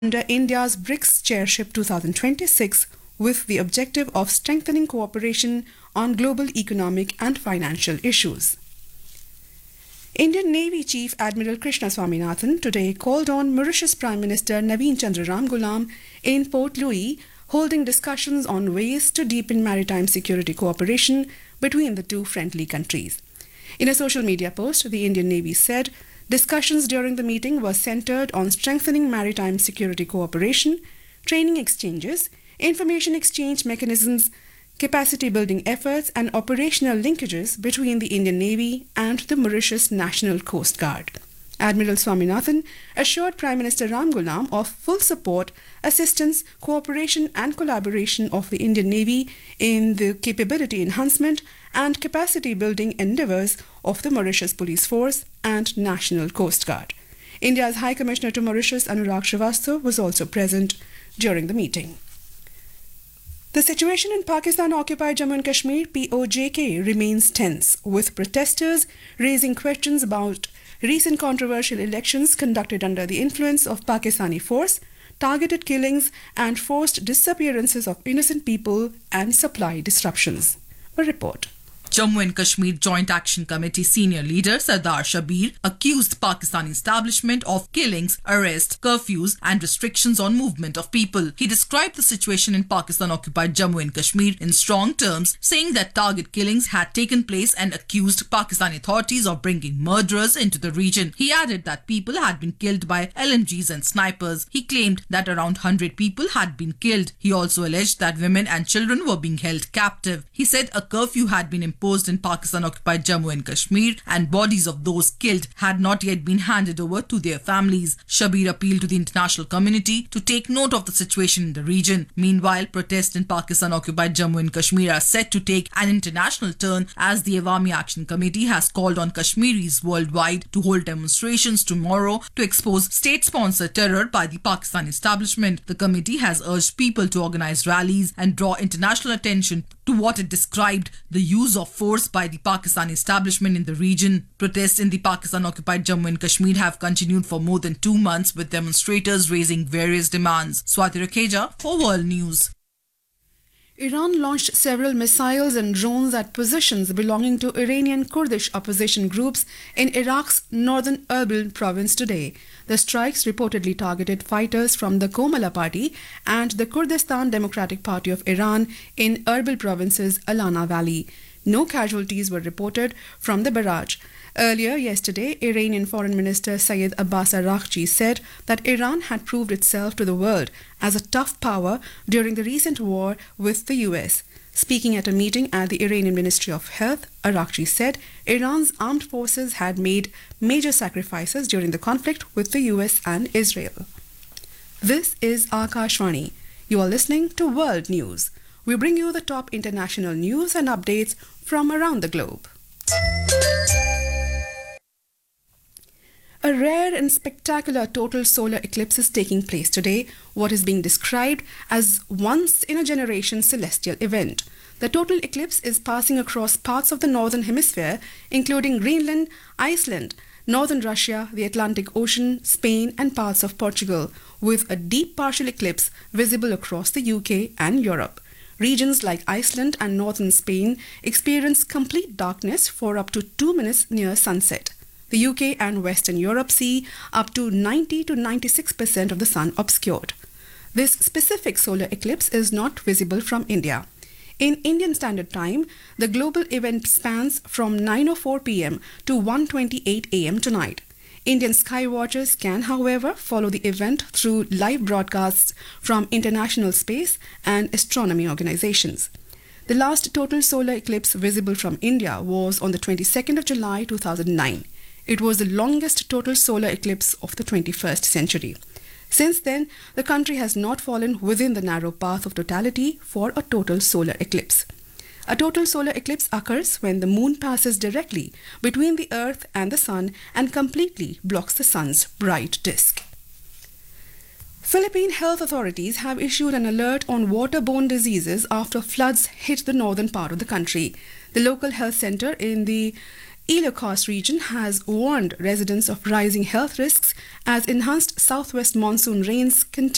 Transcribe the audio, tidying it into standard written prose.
under India's BRICS Chairship 2026 with the objective of strengthening cooperation on global economic and financial issues. Indian Navy Chief Admiral Krishna Swaminathan today called on Mauritius Prime Minister Naveen Chandra Ramgoolam in Port Louis, holding discussions on ways to deepen maritime security cooperation between the two friendly countries. In a social media post, the Indian Navy said discussions during the meeting were centered on strengthening maritime security cooperation, training exchanges, information exchange mechanisms, capacity building efforts, and operational linkages between the Indian Navy and the Mauritius National Coast Guard. Admiral Swaminathan assured Prime Minister Ramgoolam of full support, assistance, cooperation and collaboration of the Indian Navy in the capability enhancement and capacity building endeavours of the Mauritius Police Force and National Coast Guard. India's High Commissioner to Mauritius, Anurag Srivastava, was also present during the meeting. The situation in Pakistan-occupied Jammu and Kashmir (POJK) remains tense, with protesters raising questions about recent controversial elections conducted under the influence of Pakistani force, targeted killings and forced disappearances of innocent people and supply disruptions. A report. Jammu and Kashmir Joint Action Committee senior leader Sardar Shabir accused Pakistani establishment of killings, arrests, curfews and restrictions on movement of people. He described the situation in Pakistan-occupied Jammu and Kashmir in strong terms, saying that target killings had taken place and accused Pakistani authorities of bringing murderers into the region. He added that people had been killed by LMGs and snipers. He claimed that around 100 people had been killed. He also alleged that women and children were being held captive. He said a curfew had been imposed in Pakistan-occupied Jammu and Kashmir and bodies of those killed had not yet been handed over to their families. Shabir appealed to the international community to take note of the situation in the region. Meanwhile, protests in Pakistan-occupied Jammu and Kashmir are set to take an international turn as the Awami Action Committee has called on Kashmiris worldwide to hold demonstrations tomorrow to expose state-sponsored terror by the Pakistan establishment. The committee has urged people to organize rallies and draw international attention to what it described the use of force by the Pakistan establishment in the region. Protests in the Pakistan-occupied Jammu and Kashmir have continued for more than 2 months, with demonstrators raising various demands. Swati Rakeja for World News. Iran launched several missiles and drones at positions belonging to Iranian Kurdish opposition groups in Iraq's northern Erbil province today. The strikes reportedly targeted fighters from the Komala Party and the Kurdistan Democratic Party of Iran in Erbil province's Alana Valley. No casualties were reported from the barrage. Earlier yesterday, Iranian Foreign Minister Sayed Abbas Araghchi said that Iran had proved itself to the world as a tough power during the recent war with the US. Speaking at a meeting at the Iranian Ministry of Health, Araghchi said Iran's armed forces had made major sacrifices during the conflict with the US and Israel. This is Akashvani. You are listening to World News. We bring you the top international news and updates from around the globe. A rare and spectacular total solar eclipse is taking place today, what is being described as once-in-a-generation celestial event. The total eclipse is passing across parts of the northern hemisphere, including Greenland, Iceland, northern Russia, the Atlantic Ocean, Spain and parts of Portugal, with a deep partial eclipse visible across the UK and Europe. Regions like Iceland and northern Spain experience complete darkness for up to 2 minutes near sunset. The UK and Western Europe see up to 90 to 96% of the sun obscured. This specific solar eclipse is not visible from India. In Indian Standard Time, the global event spans from 9:04 p.m. to 1:28 a.m. tonight. Indian sky watchers can, however, follow the event through live broadcasts from international space and astronomy organizations. The last total solar eclipse visible from India was on the 22nd of July 2009. It was the longest total solar eclipse of the 21st century. Since then, the country has not fallen within the narrow path of totality for a total solar eclipse. A total solar eclipse occurs when the moon passes directly between the earth and the sun and completely blocks the sun's bright disk. Philippine health authorities have issued an alert on waterborne diseases after floods hit the northern part of the country. The local health center in the Ilocos region has warned residents of rising health risks as enhanced southwest monsoon rains continue